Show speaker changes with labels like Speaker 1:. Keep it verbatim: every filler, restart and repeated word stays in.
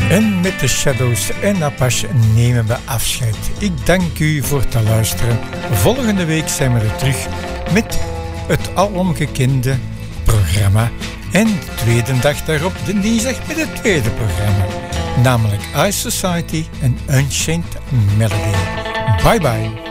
Speaker 1: En met de Shadows en Apache nemen we afscheid. Ik dank u voor het luisteren. Volgende week zijn we er terug met het alomgekende programma. En de tweede dag daarop, de dinsdag, met het tweede programma. Namelijk Ice Society en Unchained Melody. Bye bye.